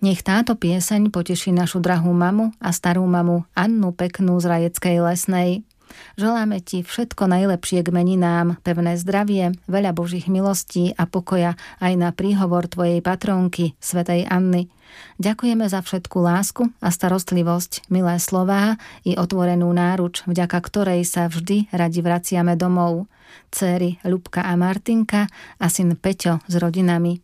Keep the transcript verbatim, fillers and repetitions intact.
Nech táto pieseň poteší našu drahú mamu a starú mamu Annu Peknú z Rajeckej Lesnej. Želáme ti všetko najlepšie k meninám, pevné zdravie, veľa Božích milostí a pokoja aj na príhovor tvojej patrónky, svätej Anny. Ďakujeme za všetku lásku a starostlivosť, milé slová i otvorenú náruč, vďaka ktorej sa vždy radi vraciame domov. Céry Ľubka a Martinka a syn Peťo s rodinami.